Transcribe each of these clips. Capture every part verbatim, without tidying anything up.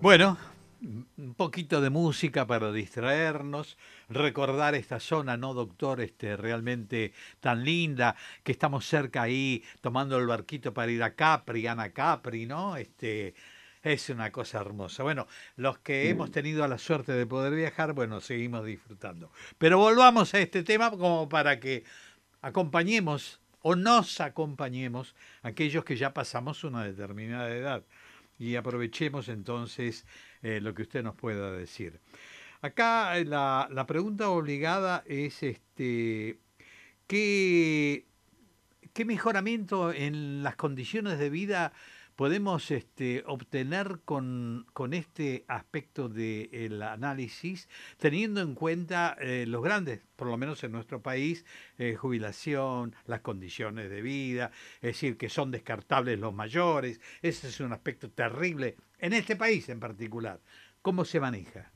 Bueno, un poquito de música para distraernos, recordar esta zona, ¿no, doctor? Este, realmente tan linda, que estamos cerca ahí tomando el barquito para ir a Capri, Ana Capri, ¿no? Este, es una cosa hermosa. Bueno, los que hemos Mm. tenido la suerte de poder viajar, bueno, seguimos disfrutando. Pero volvamos a este tema como para que acompañemos o nos acompañemos aquellos que ya pasamos una determinada edad y aprovechemos entonces eh, lo que usted nos pueda decir. Acá eh, la, la pregunta obligada es este, ¿qué, ¿qué mejoramiento en las condiciones de vida podemos este, obtener con, con este aspecto del análisis, teniendo en cuenta eh, los grandes, por lo menos en nuestro país, eh, jubilación, las condiciones de vida, es decir, que son descartables los mayores? Ese es un aspecto terrible en este país en particular. ¿Cómo se maneja?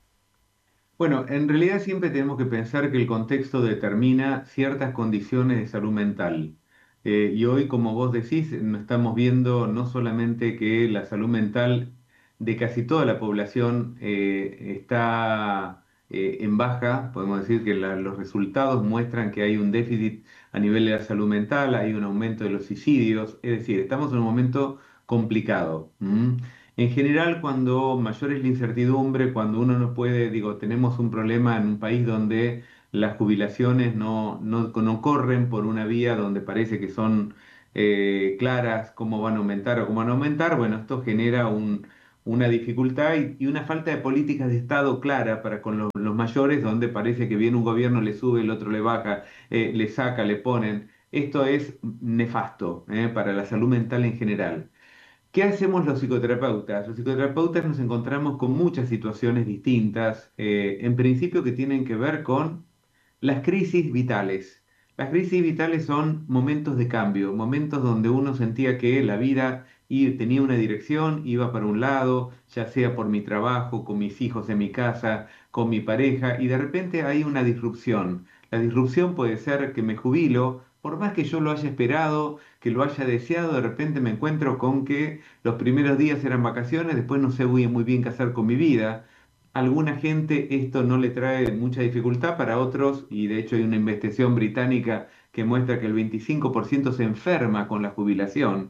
Bueno, en realidad siempre tenemos que pensar que el contexto determina ciertas condiciones de salud mental. Eh, y hoy, como vos decís, no estamos viendo no solamente que la salud mental de casi toda la población eh, está eh, en baja, podemos decir que la- los resultados muestran que hay un déficit a nivel de la salud mental, hay un aumento de los suicidios, es decir, estamos en un momento complicado. ¿M? En general, cuando mayor es la incertidumbre, cuando uno no puede, digo, tenemos un problema en un país donde las jubilaciones no, no, no corren por una vía donde parece que son eh, claras cómo van a aumentar o cómo van a aumentar, bueno, esto genera un- una dificultad y, y una falta de políticas de Estado clara para con los, los mayores, donde parece que viene un gobierno, le sube, el otro le baja, eh, le saca, le ponen. Esto es nefasto, eh, para la salud mental en general. ¿Qué hacemos los psicoterapeutas? Los psicoterapeutas nos encontramos con muchas situaciones distintas, eh, en principio que tienen que ver con las crisis vitales. Las crisis vitales son momentos de cambio, momentos donde uno sentía que la vida i- tenía una dirección, iba para un lado, ya sea por mi trabajo, con mis hijos en mi casa, con mi pareja, y de repente hay una disrupción. La disrupción puede ser que me jubilo, por más que yo lo haya esperado, que lo haya deseado, de repente me encuentro con que los primeros días eran vacaciones, después no sé muy, muy bien qué hacer con mi vida. A alguna gente esto no le trae mucha dificultad, para otros, y de hecho hay una investigación británica que muestra que el veinticinco por ciento se enferma con la jubilación.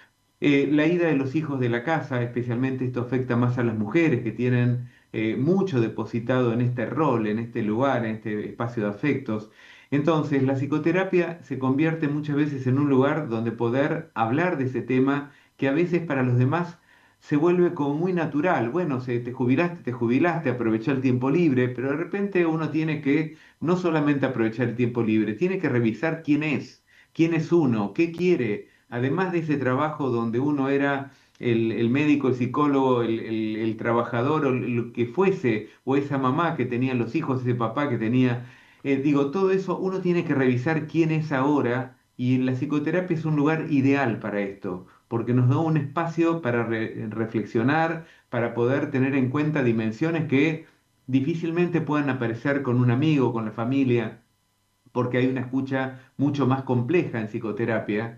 Eh, la ida de los hijos de la casa, especialmente esto afecta más a las mujeres que tienen eh, mucho depositado en este rol, en este lugar, en este espacio de afectos. Entonces, la psicoterapia se convierte muchas veces en un lugar donde poder hablar de ese tema que a veces para los demás se vuelve como muy natural. Bueno, se, te jubilaste, te jubilaste, aprovechá el tiempo libre, pero de repente uno tiene que no solamente aprovechar el tiempo libre, tiene que revisar quién es, quién es uno, qué quiere, además de ese trabajo donde uno era el, el médico, el psicólogo, el, el- el trabajador o lo que fuese, o esa mamá que tenía los hijos, ese papá que tenía, eh, digo, todo eso uno tiene que revisar quién es ahora, y la psicoterapia es un lugar ideal para esto, porque nos da un espacio para re- reflexionar, para poder tener en cuenta dimensiones que difícilmente puedan aparecer con un amigo, con la familia, porque hay una escucha mucho más compleja en psicoterapia.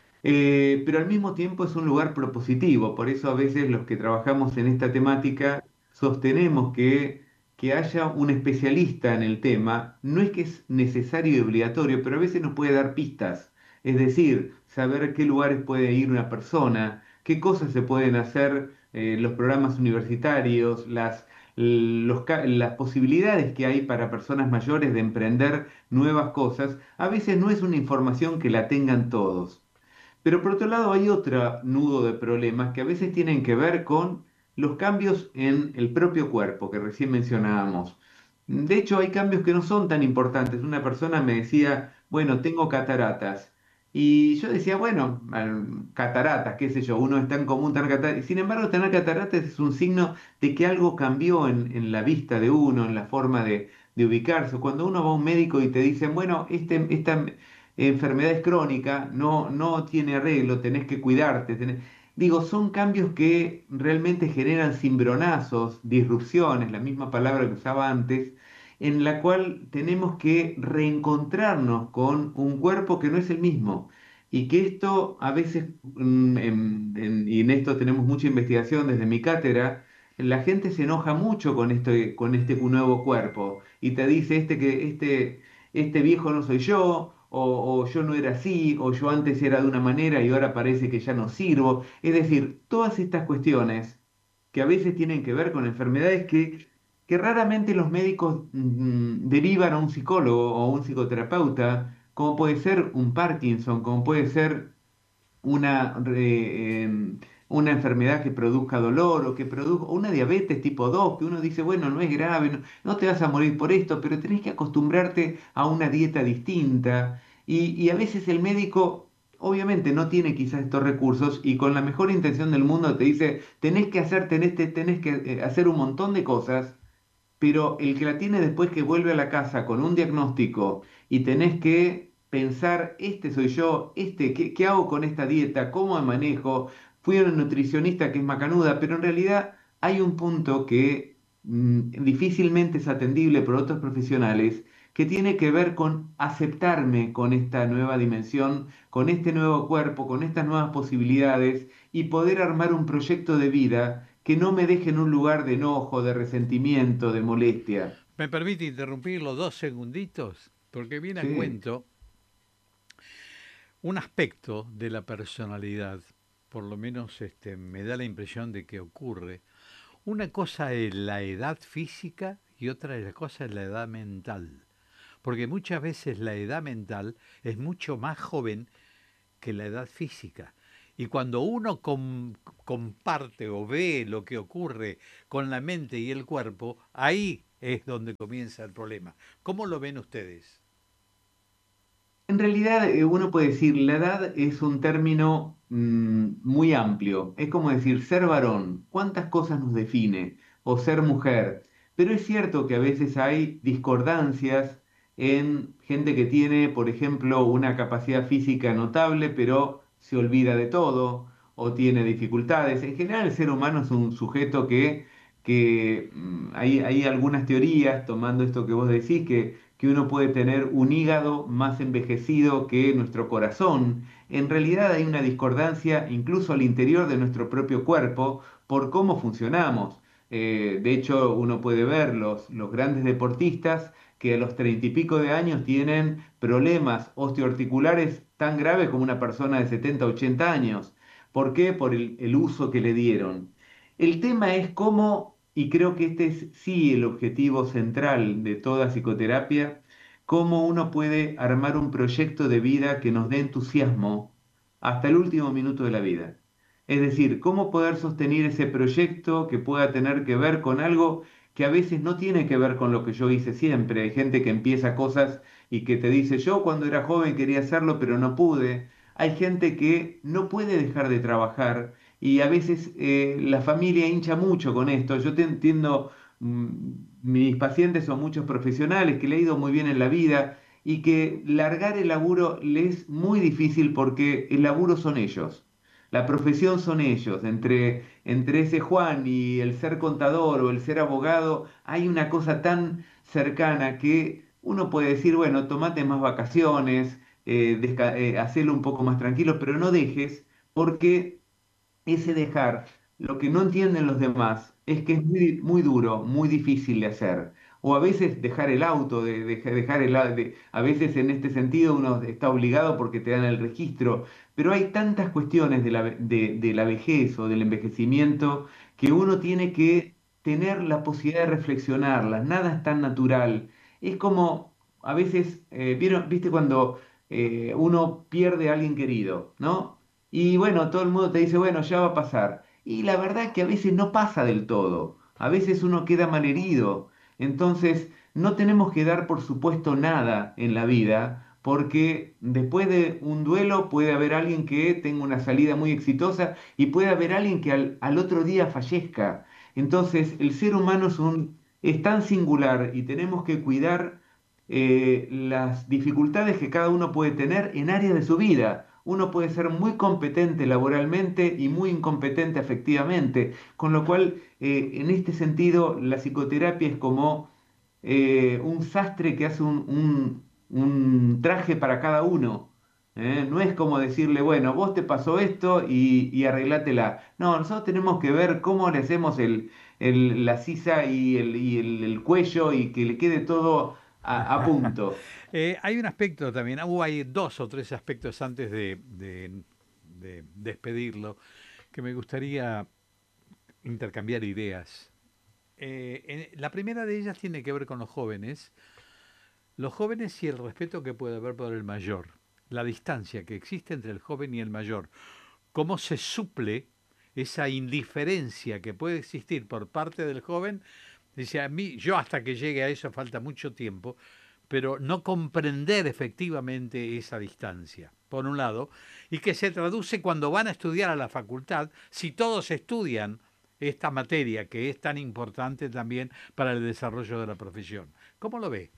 Eh, pero al mismo tiempo es un lugar propositivo, por eso a veces los que trabajamos en esta temática sostenemos que, que haya un especialista en el tema, no es que es necesario y obligatorio, pero a veces nos puede dar pistas, es decir, saber qué lugares puede ir una persona, qué cosas se pueden hacer, eh, los programas universitarios, las, los ca- las posibilidades que hay para personas mayores de emprender nuevas cosas. A veces no es una información que la tengan todos. Pero por otro lado hay otro nudo de problemas que a veces tienen que ver con los cambios en el propio cuerpo que recién mencionábamos. De hecho, hay cambios que no son tan importantes. Una persona me decía, bueno, tengo cataratas. Y yo decía, bueno, al- cataratas, qué sé yo, uno es tan común tener cataratas. Sin embargo, tener cataratas es un signo de que algo cambió en, en la vista de uno, en la forma de, de ubicarse. Cuando uno va a un médico y te dicen, bueno, este, esta enfermedad es crónica, no, no tiene arreglo, tenés que cuidarte. tenés- Digo, son cambios que realmente generan cimbronazos, disrupciones, la misma palabra que usaba antes, en la cual tenemos que reencontrarnos con un cuerpo que no es el mismo. Y que esto a veces, mm, en- en- y en esto tenemos mucha investigación desde mi cátedra, la gente se enoja mucho con este, con este nuevo cuerpo y te dice este, que este, este viejo no soy yo, o, o yo no era así, o yo antes era de una manera y ahora parece que ya no sirvo. Es decir, todas estas cuestiones que a veces tienen que ver con enfermedades que, que raramente los médicos mm, derivan a un psicólogo o a un psicoterapeuta, como puede ser un Parkinson, como puede ser una, eh, em, una enfermedad que produzca dolor o que produzca una diabetes tipo dos que uno dice, bueno, no es grave, no, no te vas a morir por esto, pero tenés que acostumbrarte a una dieta distinta. Y, y a veces el médico, obviamente, no tiene quizás estos recursos y con la mejor intención del mundo te dice, tenés que hacer, tenés, te- tenés que eh, hacer un montón de cosas, pero el que la tiene después que vuelve a la casa con un diagnóstico y tenés que pensar, este soy yo, este, ¿qué, qué hago con esta dieta? ¿Cómo me manejo? Fui a una nutricionista que es macanuda, pero en realidad hay un punto que mm, difícilmente es atendible por otros profesionales, que tiene que ver con aceptarme con esta nueva dimensión, con este nuevo cuerpo, con estas nuevas posibilidades y poder armar un proyecto de vida que no me deje en un lugar de enojo, de resentimiento, de molestia. ¿Me permite interrumpirlo dos segunditos? Porque viene a Sí, cuento un aspecto de la personalidad, por lo menos este, me da la impresión de que ocurre. Una cosa es la edad física y otra es la cosa es la edad mental. Porque muchas veces la edad mental es mucho más joven que la edad física. Y cuando uno com- comparte o ve lo que ocurre con la mente y el cuerpo, ahí es donde comienza el problema. ¿Cómo lo ven ustedes? en realidad eh, uno puede decir, la edad es un término mm, muy amplio. Es como decir, ser varón, ¿cuántas cosas nos define? O ser mujer. Pero es cierto que a veces hay discordancias en gente que tiene, por ejemplo, una capacidad física notable, pero se olvida de todo o tiene dificultades. En general, el ser humano es un sujeto que, que mm, hay, hay algunas teorías, tomando esto que vos decís, que que uno puede tener un hígado más envejecido que nuestro corazón. En realidad hay una discordancia incluso al interior de nuestro propio cuerpo por cómo funcionamos. Eh, de hecho, uno puede ver los, los grandes deportistas que a los treinta y pico de años tienen problemas osteoarticulares tan graves como una persona de setenta, ochenta años. ¿Por qué? Por el, el uso que le dieron. El tema es cómo, y creo que este es sí el objetivo central de toda psicoterapia, cómo uno puede armar un proyecto de vida que nos dé entusiasmo hasta el último minuto de la vida. Es decir, cómo poder sostener ese proyecto que pueda tener que ver con algo que a veces no tiene que ver con lo que yo hice siempre. Hay gente que empieza cosas y que te dice, yo cuando era joven quería hacerlo, pero no pude. Hay gente que no puede dejar de trabajar y a veces eh, la familia hincha mucho con esto. Yo te entiendo, mm, mis pacientes son muchos profesionales que le ha ido muy bien en la vida y que largar el laburo les es muy difícil porque el laburo son ellos. La profesión son ellos. Entre, entre ese Juan y el ser contador o el ser abogado hay una cosa tan cercana que uno puede decir, bueno, tomate más vacaciones, eh, desca- eh, hacelo un poco más tranquilo, pero no dejes porque ese dejar, lo que no entienden los demás es que es muy, muy duro, muy difícil de hacer. O a veces dejar el auto, de, de- dejar el, a- de- a veces en este sentido uno está obligado porque te dan el registro, pero hay tantas cuestiones de la, ve- de, de la vejez o del envejecimiento que uno tiene que tener la posibilidad de reflexionarlas. Nada es tan natural. Es como a veces, eh, ¿vieron- ¿viste cuando eh, uno pierde a alguien querido, ¿no? Y bueno, todo el mundo te dice, bueno, ya va a pasar. Y la verdad es que a veces no pasa del todo. A veces uno queda malherido. Entonces, no tenemos que dar por supuesto nada en la vida, porque después de un duelo puede haber alguien que tenga una salida muy exitosa y puede haber alguien que al, al otro día fallezca. Entonces, el ser humano es un, es tan singular y tenemos que cuidar eh, las dificultades que cada uno puede tener en áreas de su vida. Uno puede ser muy competente laboralmente y muy incompetente afectivamente, con lo cual, eh, en este sentido, la psicoterapia es como eh, un sastre que hace un, un- un traje para cada uno. ¿eh? No es como decirle, bueno, vos te pasó esto y, y arreglátela. No, nosotros tenemos que ver cómo le hacemos el, el- la sisa y, el, y el, el cuello y que le quede todo a, a punto. Eh, hay un aspecto también, uh, hay dos o tres aspectos antes de, de- de despedirlo que me gustaría intercambiar ideas. Eh, en- la primera de ellas tiene que ver con los jóvenes, los jóvenes y el respeto que puede haber por el mayor, la distancia que existe entre el joven y el mayor, cómo se suple esa indiferencia que puede existir por parte del joven. Dice, a mí, yo hasta que llegue a eso falta mucho tiempo, pero no comprender efectivamente esa distancia, por un lado, y que se traduce cuando van a estudiar a la facultad, si todos estudian esta materia que es tan importante también para el desarrollo de la profesión. ¿Cómo lo ve?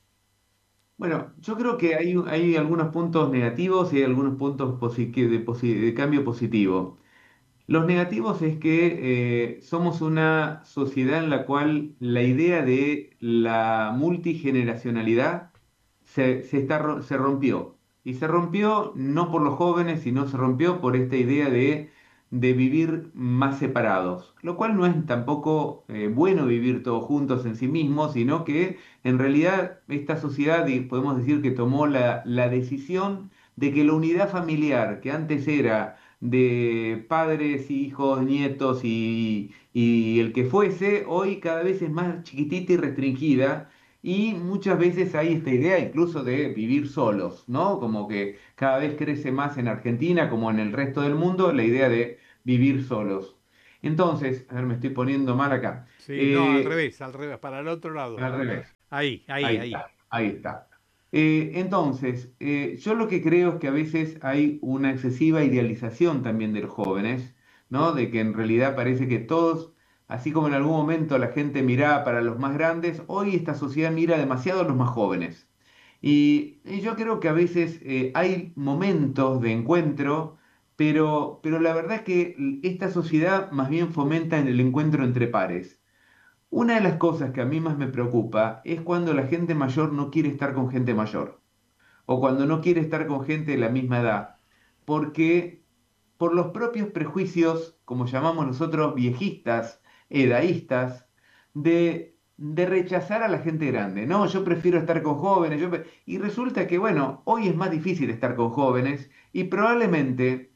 Bueno, yo creo que hay, hay algunos puntos negativos y hay algunos puntos posi- que de, posi- de cambio positivo. Los negativos es que eh, somos una sociedad en la cual la idea de la multigeneracionalidad se, se está, ro- se rompió. Y se rompió no por los jóvenes, sino se rompió por esta idea de, de vivir más separados. Lo cual no es tampoco eh, bueno vivir todos juntos en sí mismos, sino que en realidad esta sociedad, y podemos decir que tomó la, la decisión de que la unidad familiar, que antes era de padres, hijos, nietos y, y el que fuese, hoy cada vez es más chiquitita y restringida y muchas veces hay esta idea incluso de vivir solos, ¿no? Como que cada vez crece más en Argentina como en el resto del mundo la idea de vivir solos. Entonces, a ver, me estoy poniendo mal acá. Sí, no, al Eh, revés, al revés, para el otro lado. al revés. Ahí, ahí, Ahí ahí. está, ahí está. Eh, entonces, eh, yo lo que creo es que a veces hay una excesiva idealización también de los jóvenes, ¿no? De que en realidad parece que todos, así como en algún momento la gente miraba para los más grandes, hoy esta sociedad mira demasiado a los más jóvenes. Y, y yo creo que a veces eh, hay momentos de encuentro, pero, pero la verdad es que esta sociedad más bien fomenta el encuentro entre pares. Una de las cosas que a mí más me preocupa es cuando la gente mayor no quiere estar con gente mayor o cuando no quiere estar con gente de la misma edad, porque por los propios prejuicios, como llamamos nosotros, viejistas, edaístas, de, de rechazar a la gente grande. No, yo prefiero estar con jóvenes. Yo pre- y resulta que, bueno, hoy es más difícil estar con jóvenes y probablemente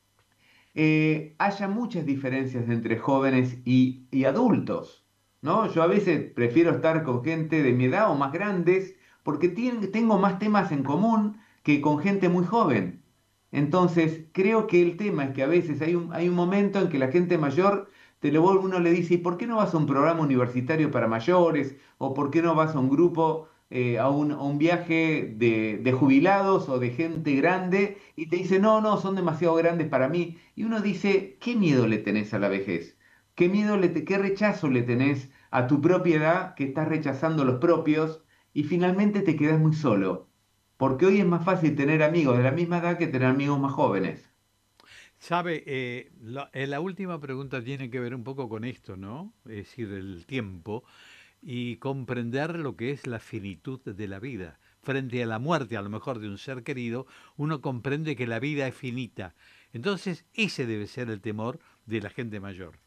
eh, haya muchas diferencias entre jóvenes y, y adultos, ¿no? Yo a veces prefiero estar con gente de mi edad o más grandes porque tien- tengo más temas en común que con gente muy joven. Entonces, creo que el tema es que a veces hay un, hay un momento en que la gente mayor, te lo, uno le dice, ¿y por qué no vas a un programa universitario para mayores? ¿O por qué no vas a un grupo, eh, a un, a un viaje de, de jubilados o de gente grande? Y te dice, no, no, son demasiado grandes para mí. Y uno dice, ¿qué miedo le tenés a la vejez? ¿Qué miedo le te- qué rechazo le tenés a tu propiedad que estás rechazando los propios y finalmente te quedás muy solo? Porque hoy es más fácil tener amigos de la misma edad que tener amigos más jóvenes. Sabe, eh, la, eh, la última pregunta tiene que ver un poco con esto, ¿no? Es decir, el tiempo y comprender lo que es la finitud de la vida. Frente a la muerte, a lo mejor, de un ser querido, uno comprende que la vida es finita. Entonces, ese debe ser el temor de la gente mayor.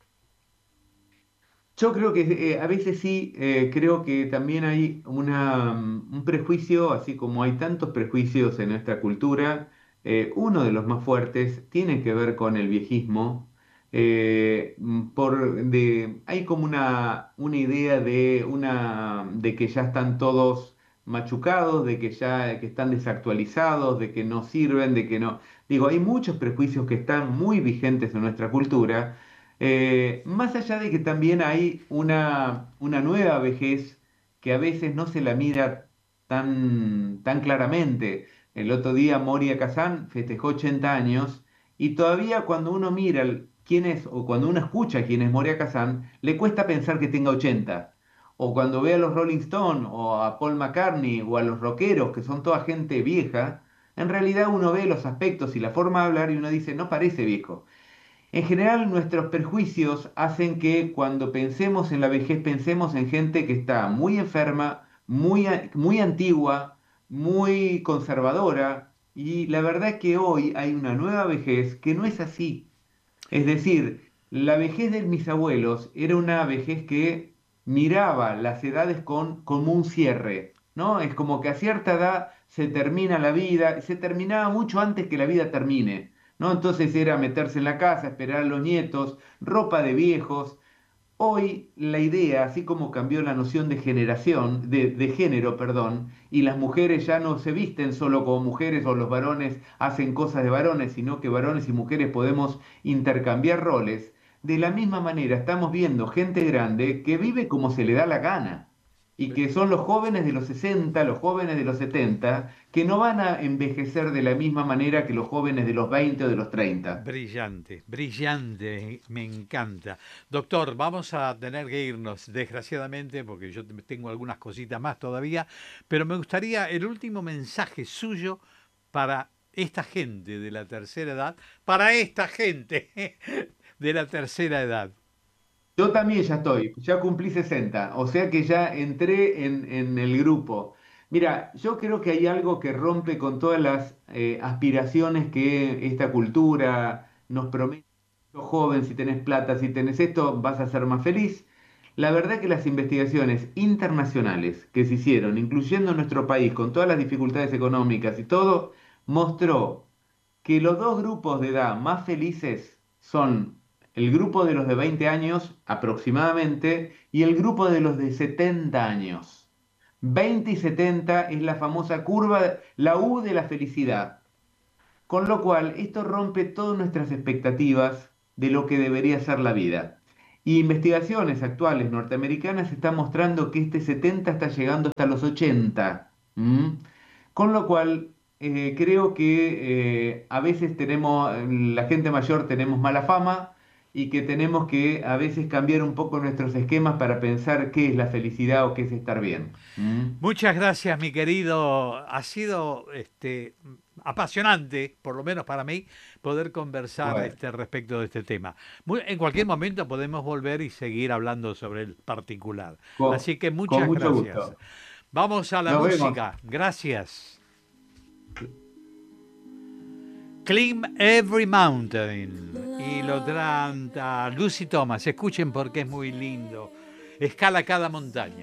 Yo creo que eh, a veces sí, eh, creo que también hay una, mm, un prejuicio, así como hay tantos prejuicios en nuestra cultura, eh, uno de los más fuertes tiene que ver con el viejismo. eh, mm, por, de, hay como una, una idea de, una, de que ya están todos machucados, de que ya que están desactualizados, de que no sirven, de que no... Digo, hay muchos prejuicios que están muy vigentes en nuestra cultura eh, más allá de que también hay una, una nueva vejez que a veces no se la mira tan, tan claramente. El otro día Moria Kazan festejó ochenta años y todavía cuando uno mira el- quién es o cuando uno escucha quién es Moria Kazan, le cuesta pensar que tenga ochenta. O cuando ve a los Rolling Stones o a Paul McCartney o a los rockeros, que son toda gente vieja, en realidad uno ve los aspectos y la forma de hablar y uno dice, no parece viejo. En general, nuestros perjuicios hacen que cuando pensemos en la vejez pensemos en gente que está muy enferma, muy, a- muy antigua, muy conservadora Y la verdad es que hoy hay una nueva vejez que no es así. Es decir, la vejez de mis abuelos era una vejez que miraba las edades con, como un cierre, ¿no? Es como que a cierta edad se termina la vida, y se terminaba mucho antes que la vida termine, ¿no? Entonces era meterse en la casa, esperar a los nietos, ropa de viejos. Hoy la idea, así como cambió la noción de generación, de, de género, perdón, y las mujeres ya no se visten solo como mujeres o los varones hacen cosas de varones, sino que varones y mujeres podemos intercambiar roles, de la misma manera estamos viendo gente grande que vive como se le da la gana y que son los jóvenes de los sesenta, los jóvenes de los setenta, que no van a envejecer de la misma manera que los jóvenes de los veinte o de los treinta. Brillante, brillante, me encanta. Doctor, vamos a tener que irnos, desgraciadamente, porque yo tengo algunas cositas más todavía, pero me gustaría el último mensaje suyo para esta gente de la tercera edad, para esta gente de la tercera edad. Yo también ya estoy, ya cumplí sesenta, o sea que ya entré en, en el grupo. Mira, yo creo que hay algo que rompe con todas las eh, aspiraciones que esta cultura nos promete. Sos joven, si tenés plata, si tenés esto, vas a ser más feliz. La verdad que las investigaciones internacionales que se hicieron, incluyendo nuestro país, con todas las dificultades económicas y todo, mostró que los dos grupos de edad más felices son el grupo de los de veinte años aproximadamente y el grupo de los de setenta años. veinte y setenta es la famosa curva, la U de la felicidad. Con lo cual, esto rompe todas nuestras expectativas de lo que debería ser la vida. Y investigaciones actuales norteamericanas están mostrando que este setenta está llegando hasta los ochenta. ¿Mm? Con lo cual, eh, creo que eh, a veces tenemos, la gente mayor tenemos mala fama y que tenemos que a veces cambiar un poco nuestros esquemas para pensar qué es la felicidad o qué es estar bien. ¿Mm? Muchas gracias, mi querido. Ha sido este, apasionante, por lo menos para mí, poder conversar Bueno, este, respecto de este tema. Muy- en cualquier momento podemos volver y seguir hablando sobre el particular. con, Así que con muchas mucho gracias. gusto. Vamos a la Nos vemos. música. Gracias. Climb Every Mountain. Y lo canta Lucy Thomas. Escuchen porque es muy lindo. Escala cada montaña.